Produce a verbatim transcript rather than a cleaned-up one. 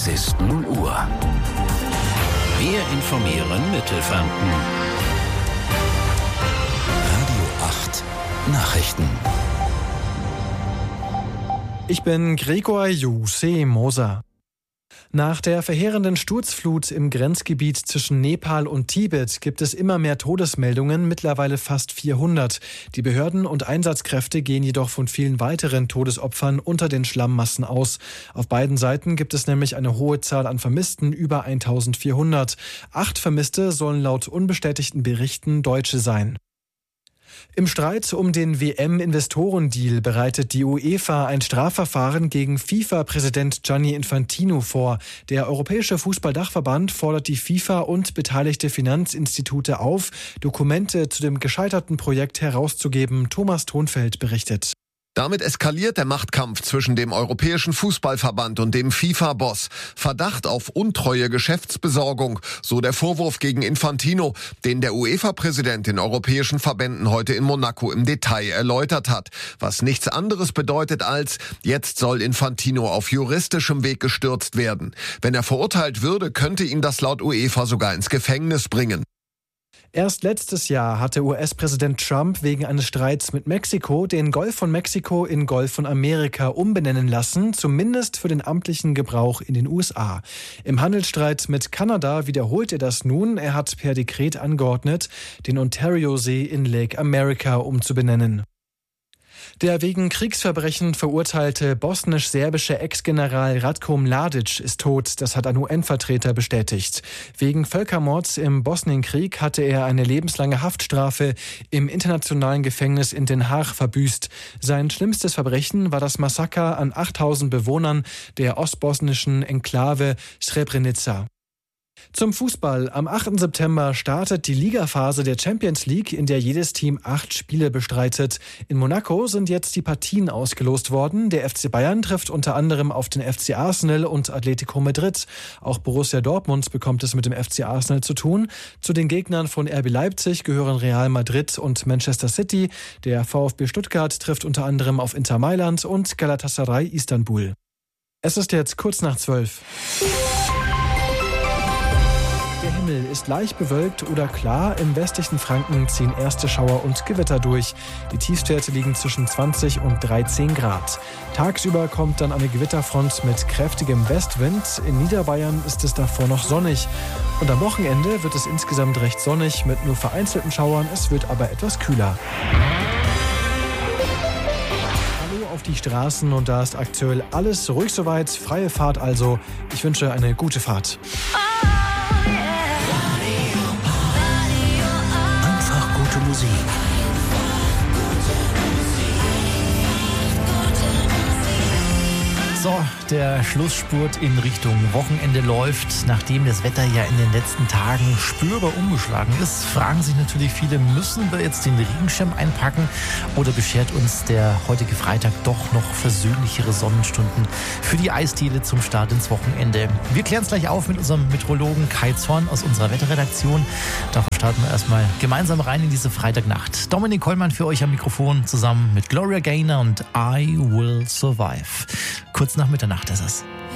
ist null Uhr. Wir informieren Mittelfranken. Radio acht Nachrichten. Ich bin Gregor Juse Moser. Nach der verheerenden Sturzflut im Grenzgebiet zwischen Nepal und Tibet gibt es immer mehr Todesmeldungen, mittlerweile fast vierhundert. Die Behörden und Einsatzkräfte gehen jedoch von vielen weiteren Todesopfern unter den Schlammmassen aus. Auf beiden Seiten gibt es nämlich eine hohe Zahl an Vermissten, über eintausendvierhundert. Acht Vermisste sollen laut unbestätigten Berichten Deutsche sein. Im Streit um den W M-Investorendeal bereitet die UEFA ein Strafverfahren gegen FIFA-Präsident Gianni Infantino vor. Der Europäische Fußballdachverband fordert die FIFA und beteiligte Finanzinstitute auf, Dokumente zu dem gescheiterten Projekt herauszugeben. Thomas Thonfeld berichtet. Damit eskaliert der Machtkampf zwischen dem Europäischen Fußballverband und dem FIFA-Boss. Verdacht auf untreue Geschäftsbesorgung, so der Vorwurf gegen Infantino, den der UEFA-Präsident den europäischen Verbänden heute in Monaco im Detail erläutert hat. Was nichts anderes bedeutet als, jetzt soll Infantino auf juristischem Weg gestürzt werden. Wenn er verurteilt würde, könnte ihn das laut UEFA sogar ins Gefängnis bringen. Erst letztes Jahr hatte U S-Präsident Trump wegen eines Streits mit Mexiko den Golf von Mexiko in Golf von Amerika umbenennen lassen, zumindest für den amtlichen Gebrauch in den U S A. Im Handelsstreit mit Kanada wiederholt er das nun. Er hat per Dekret angeordnet, den Ontario-See in Lake America umzubenennen. Der wegen Kriegsverbrechen verurteilte bosnisch-serbische Ex-General Ratko Mladic ist tot, das hat ein U N-Vertreter bestätigt. Wegen Völkermords im Bosnienkrieg hatte er eine lebenslange Haftstrafe im internationalen Gefängnis in Den Haag verbüßt. Sein schlimmstes Verbrechen war das Massaker an achttausend Bewohnern der ostbosnischen Enklave Srebrenica. Zum Fußball. Am achten September startet die Ligaphase der Champions League, in der jedes Team acht Spiele bestreitet. In Monaco sind jetzt die Partien ausgelost worden. Der F C Bayern trifft unter anderem auf den F C Arsenal und Atletico Madrid. Auch Borussia Dortmund bekommt es mit dem F C Arsenal zu tun. Zu den Gegnern von R B Leipzig gehören Real Madrid und Manchester City. Der VfB Stuttgart trifft unter anderem auf Inter Mailand und Galatasaray Istanbul. Es ist jetzt kurz nach zwölf. Der Himmel ist leicht bewölkt oder klar. Im westlichen Franken ziehen erste Schauer und Gewitter durch. Die Tiefstwerte liegen zwischen zwanzig und dreizehn Grad. Tagsüber kommt dann eine Gewitterfront mit kräftigem Westwind. In Niederbayern ist es davor noch sonnig. Und am Wochenende wird es insgesamt recht sonnig mit nur vereinzelten Schauern. Es wird aber etwas kühler. Hallo auf die Straßen und da ist aktuell alles ruhig soweit. Freie Fahrt also. Ich wünsche eine gute Fahrt. Musik. So, der Schlussspurt in Richtung Wochenende läuft. Nachdem das Wetter ja in den letzten Tagen spürbar umgeschlagen ist, fragen sich natürlich viele, müssen wir jetzt den Regenschirm einpacken oder beschert uns der heutige Freitag doch noch versöhnlichere Sonnenstunden für die Eisdiele zum Start ins Wochenende? Wir klären es gleich auf mit unserem Meteorologen Kai Zorn aus unserer Wetterredaktion. Davon starten wir erstmal gemeinsam rein in diese Freitagnacht. Dominik Kollmann für euch am Mikrofon zusammen mit Gloria Gaynor und I Will Survive. Kurz nach Mitternacht ist es.